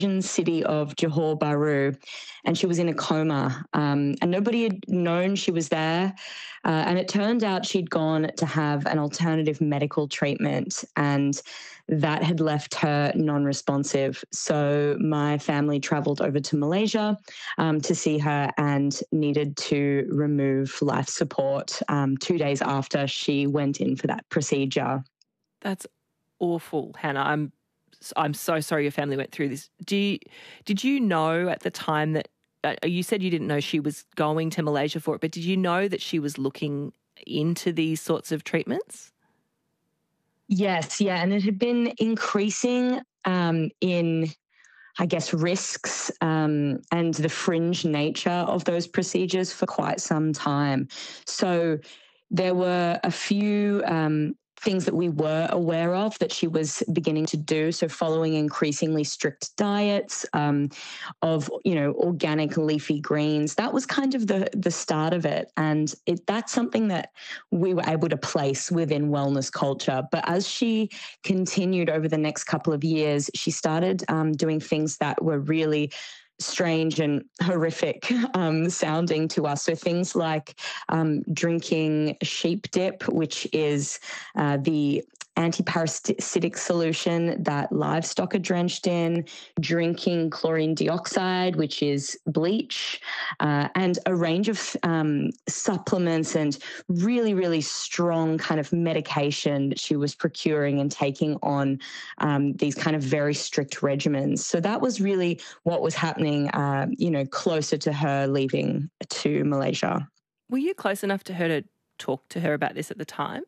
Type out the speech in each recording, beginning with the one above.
city of Johor Bahru, and she was in a coma, and nobody had known she was there. And it turned out she'd gone to have an alternative medical treatment, and that had left her non-responsive. So my family travelled over to Malaysia to see her and needed to remove life support 2 days after she went in for that procedure. That's awful, Hannah. I'm so sorry your family went through this. Did you know at the time that you said you didn't know she was going to Malaysia for it, but did you know that she was looking into these sorts of treatments? Yes, yeah, and it had been increasing in, I guess, risks and the fringe nature of those procedures for quite some time. So there were a few things that we were aware of that she was beginning to do. So following increasingly strict diets of, organic leafy greens, that was kind of the start of it. And that's something that we were able to place within wellness culture. But as she continued over the next couple of years, she started doing things that were really strange and horrific sounding to us. So things like drinking sheep dip, which is the antiparasitic solution that livestock are drenched in, drinking chlorine dioxide, which is bleach, and a range of supplements and really, really strong kind of medication that she was procuring and taking on these kind of very strict regimens. So that was really what was happening, closer to her leaving to Malaysia. Were you close enough to her to talk to her about this at the time?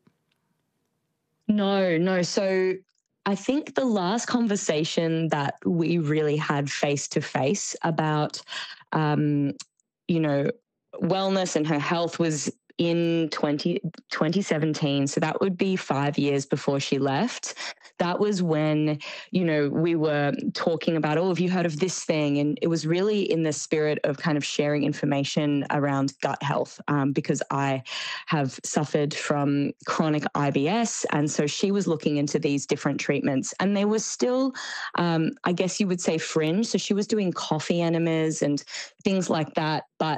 No. So I think the last conversation that we really had face to face about, wellness and her health was in 2017. So that would be 5 years before she left. That was when, we were talking about, have you heard of this thing? And it was really in the spirit of kind of sharing information around gut health, because I have suffered from chronic IBS. And so she was looking into these different treatments, and they were still, I guess you would say, fringe. So she was doing coffee enemas and things like that. But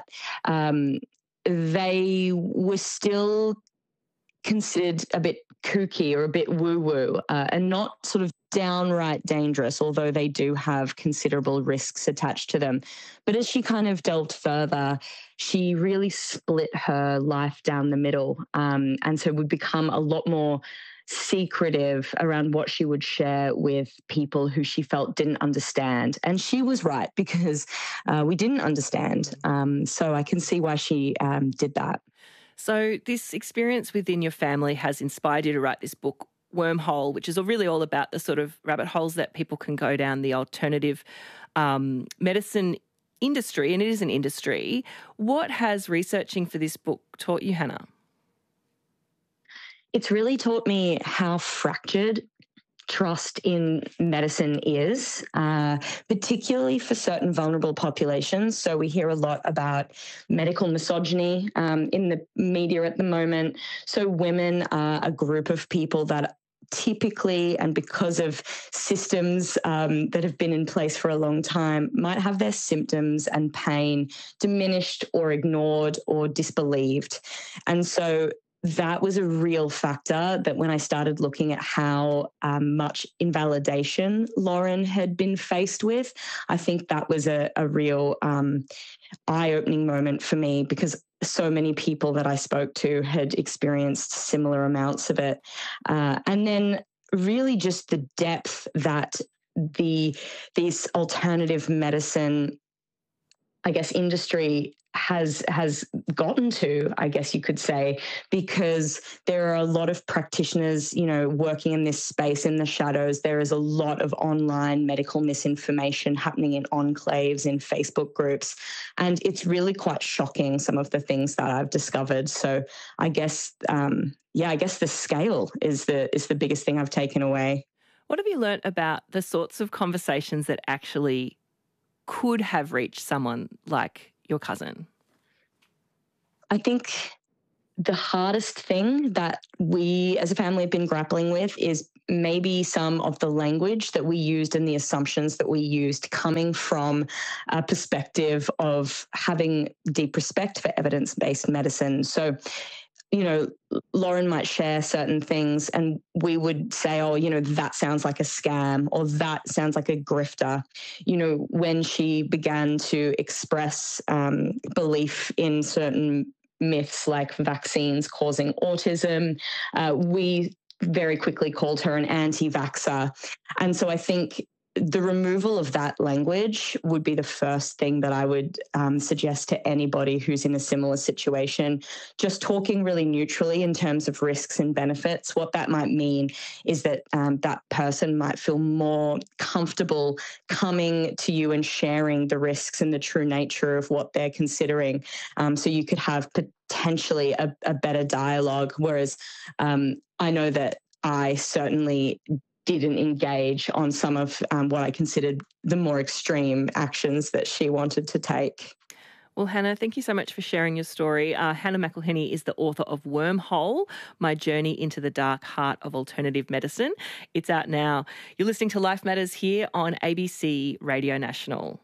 they were still considered a bit kooky or a bit woo-woo, and not sort of downright dangerous, although they do have considerable risks attached to them. But as she kind of delved further, she really split her life down the middle, and so would become a lot more secretive around what she would share with people who she felt didn't understand. And she was right, because we didn't understand. So I can see why she did that. So this experience within your family has inspired you to write this book, Wormhole, which is really all about the sort of rabbit holes that people can go down, the alternative medicine industry, and it is an industry. What has researching for this book taught you, Hannah? It's really taught me how fractured trust in medicine is, particularly for certain vulnerable populations. So we hear a lot about medical misogyny in the media at the moment. So women are a group of people that typically, and because of systems that have been in place for a long time, might have their symptoms and pain diminished or ignored or disbelieved. And so that was a real factor that when I started looking at how much invalidation Lauren had been faced with, I think that was a real eye-opening moment for me, because so many people that I spoke to had experienced similar amounts of it. And then really just the depth that these alternative medicine, I guess, industry has gotten to, I guess you could say, because there are a lot of practitioners, working in this space in the shadows. There is a lot of online medical misinformation happening in enclaves, in Facebook groups, and it's really quite shocking, some of the things that I've discovered. So I guess, I guess the scale is the biggest thing I've taken away. What have you learnt about the sorts of conversations that actually could have reached someone like your cousin? I think the hardest thing that we as a family have been grappling with is maybe some of the language that we used and the assumptions that we used coming from a perspective of having deep respect for evidence-based medicine. So, Lauren might share certain things and we would say, oh, that sounds like a scam, or that sounds like a grifter. When she began to express belief in certain myths like vaccines causing autism, we very quickly called her an anti-vaxxer. And so I think the removal of that language would be the first thing that I would suggest to anybody who's in a similar situation. Just talking really neutrally in terms of risks and benefits. What that might mean is that that person might feel more comfortable coming to you and sharing the risks and the true nature of what they're considering. So you could have potentially a better dialogue. Whereas I know that I certainly didn't engage on some of what I considered the more extreme actions that she wanted to take. Well, Hannah, thank you so much for sharing your story. Hannah McElhinney is the author of Wormhole, My Journey into the Dark Heart of Alternative Medicine. It's out now. You're listening to Life Matters here on ABC Radio National.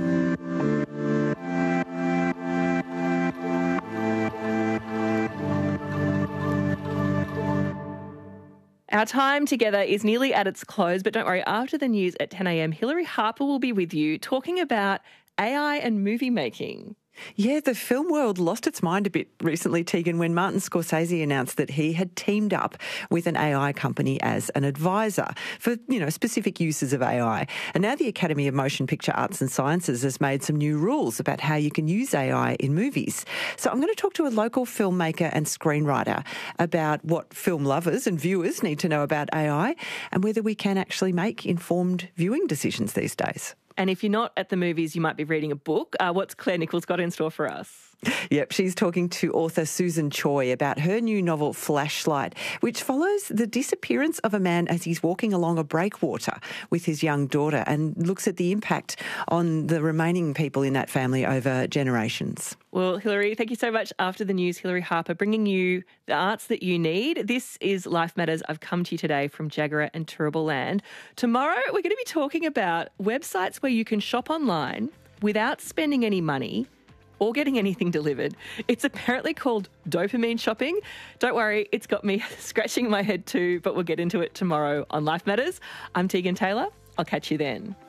Our time together is nearly at its close, but don't worry, after the news at 10 a.m, Hilary Harper will be with you talking about AI and movie making. Yeah, the film world lost its mind a bit recently, Tegan, when Martin Scorsese announced that he had teamed up with an AI company as an advisor for, specific uses of AI. And now the Academy of Motion Picture Arts and Sciences has made some new rules about how you can use AI in movies. So I'm going to talk to a local filmmaker and screenwriter about what film lovers and viewers need to know about AI and whether we can actually make informed viewing decisions these days. And if you're not at the movies, you might be reading a book. What's Claire Nichols got in store for us? Yep, she's talking to author Susan Choi about her new novel Flashlight, which follows the disappearance of a man as he's walking along a breakwater with his young daughter and looks at the impact on the remaining people in that family over generations. Well, Hilary, thank you so much. After the news, Hilary Harper bringing you the arts that you need. This is Life Matters. I've come to you today from Jagera and Turrbal Land. Tomorrow, we're going to be talking about websites where you can shop online without spending any money or getting anything delivered. It's apparently called dopamine shopping. Don't worry, it's got me scratching my head too, but we'll get into it tomorrow on Life Matters. I'm Tegan Taylor. I'll catch you then.